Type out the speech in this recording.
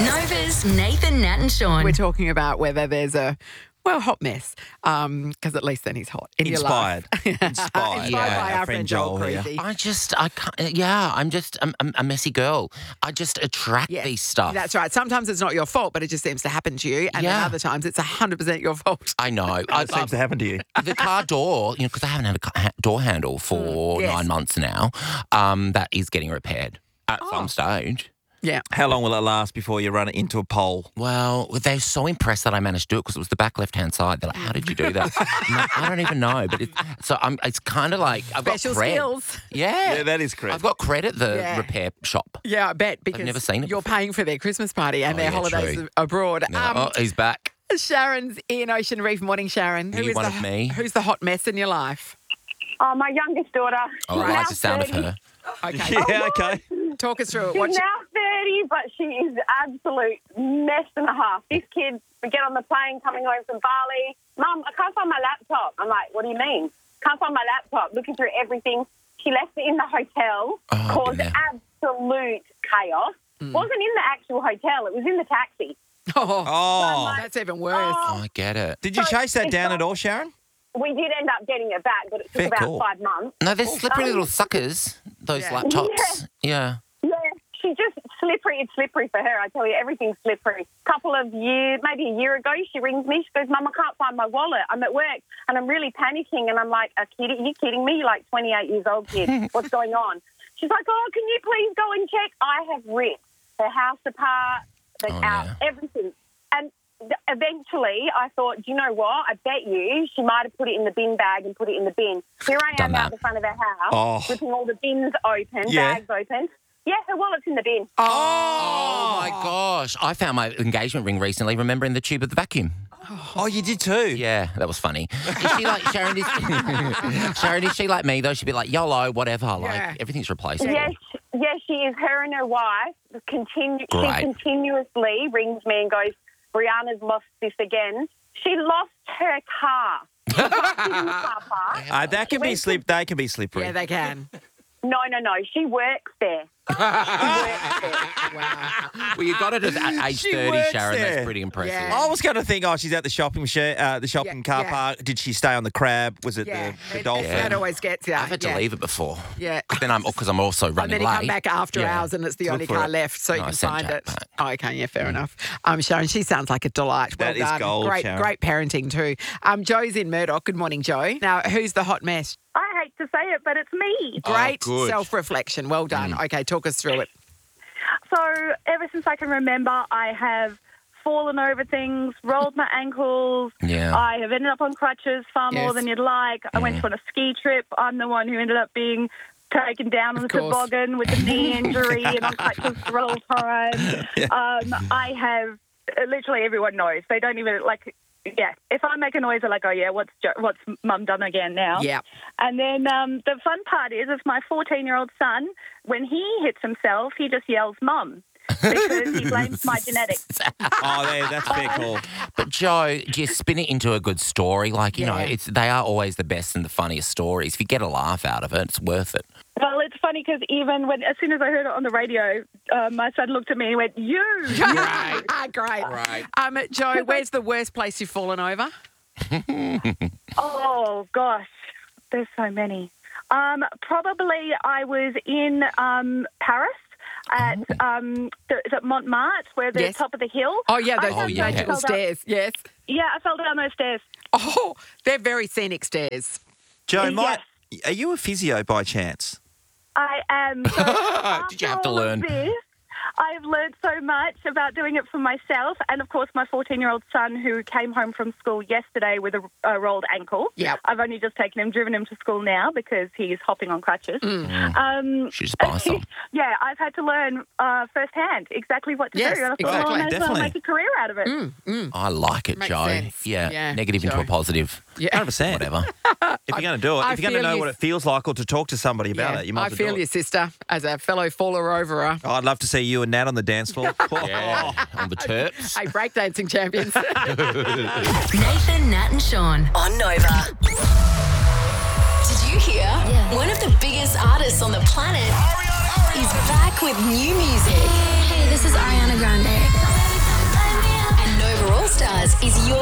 Nova's Nathan, Nat and Sean. We're talking about whether there's a, hot mess, because at least then he's hot. In Inspired. Your life. Inspired. by our Our friend Joel here. Creasy. I'm just a messy girl. I just attract Yeah, these stuff. That's right. Sometimes it's not your fault, but it just seems to happen to you. And then Yeah. other times it's 100% your fault. I know. It seems to happen to you. The car door, because I haven't had a door handle for yes. 9 months now, that is getting repaired at some stage. Yeah. How long will it last before you run it into a pole? Well, they're so impressed that I managed to do it because it was the back left-hand side. They're like, how did you do that? I'm like, I don't even know. But it's kind of like I've Special got cred. skills. Yeah. Yeah, that is correct. I've got credit at the Yeah. repair shop. Yeah, I bet, because never seen it you're before. paying for their Christmas party and Oh, their yeah, holidays true. abroad. Oh, he's back. Sharon's in Ocean Reef. Morning, Sharon. You one of me. Who's the hot mess in your life? Oh, my youngest daughter. Oh, I She's like now the sound of 30. her. Okay. Yeah, okay. Talk us through it. She's What now 30, but she is absolute mess and a half. This kid, we get on the plane coming home from Bali. Mum, I can't find my laptop. I'm like, what do you mean? Can't find my laptop. Looking through everything. She left it in the hotel, caused yeah. absolute chaos. Wasn't in the actual hotel. It was in the taxi. Oh, that's even worse. Oh, I get it. Did you chase that down at all, Sharon? We did end up getting it back, but it took Fair about call. 5 months. No, they're slippery little suckers, those Yeah. laptops. Yeah. Yeah, she's just slippery. It's slippery for her. I tell you, everything's slippery. Couple of years, maybe a year ago, she rings me. She goes, Mum, I can't find my wallet. I'm at work and I'm really panicking. And I'm like, are you kidding me? You're like 28 years old, kid. What's going on? She's like, oh, can you please go and check? I have ripped her house apart, everything. And eventually I thought, do you know what? I bet you she might have put it in the bin bag and put it in the bin. Here I am out the front of her house, ripping all the bins open, bags open. Yeah, her wallet's in the bin. Oh, my gosh. I found my engagement ring recently, remember, in the tube of the vacuum. Oh, you did too? Yeah, that was funny. Is she like, Sharon, is she like me, though? She'd be like, YOLO, whatever. Like, everything's replaceable. Yes, she is. Her and her wife, she continuously rings me and goes, Brianna's lost this again. She lost her car. She lost it in the car park. They can be slippery. Yeah, they can. No. She works there. Well, you got it at age She 30, works Sharon. there. That's pretty impressive. Yeah. I was going to think, she's at the shopping car park. Did she stay on the crab? Was it the dolphin? That always gets you. I've had to leave it before. Yeah. Because I'm also running And then you late. come back after hours and it's the only for car it. left, so you I can sent find Jack it. back. Oh, okay, yeah, fair enough. Sharon, she sounds like a delight. Well That is done. gold, Great, Sharon. great parenting too. Joe's in Murdoch. Good morning, Joe. Now, who's the hot mess? I hate to say it, but it's me. Great good. self-reflection. Well done. Okay, talk us through it. So ever since I can remember, I have fallen over things, rolled my ankles. Yeah. I have ended up on crutches far more Yes. than you'd like. I went on a ski trip. I'm the one who ended up being taken down on the course. toboggan with a knee injury and on crutches for all time. I have literally everyone knows. They don't even if I make a noise, they're like, oh, yeah, what's Mum done again now? Yeah. And then the fun part is my 14-year-old son, when he hits himself, he just yells, Mum, because he blames my genetics. That's fair call. But Joe, do you spin it into a good story? Like, you know, they are always the best and the funniest stories. If you get a laugh out of it, it's worth it. Well, it's funny because as soon as I heard it on the radio, my son looked at me and went, you! Great. Right. Joe, where's the worst place you've fallen over? Oh, gosh, there's so many. Probably I was in Paris at is it Montmartre, where the Yes. top of the hill. Oh, yeah, those yeah. magical stairs. Yes. Yeah, I fell down those stairs. Oh, they're very scenic stairs. Joe, Yes. are you a physio by chance? I am. So Did you have to after all of learn? this, I've learned so much about doing it for myself, and of course my 14-year-old son who came home from school yesterday with a rolled ankle. Yep. I've only just driven him to school now because he's hopping on crutches. Should just buy some. Yeah, I've had to learn firsthand exactly what to Yes, do. And I thought, exactly. I may as well Definitely. make a career out of it. I like it, Makes Joe. sense. Yeah. Yeah, Negative into Joe. a positive. Yeah. 100%. Whatever. If you're going to do it, I if you're going to feel know you- what it feels like or to talk to somebody about it, you might I as well do feel it. your sister as a fellow faller overer. Oh, I'd love to see you and Nat on the dance floor. Yeah. On the Terps. Hey, breakdancing champions. Nathan, Nat and Sean on Nova. Did you hear? One of the biggest artists on the planet is back with new music. Hey, this is Ariana Grande. is your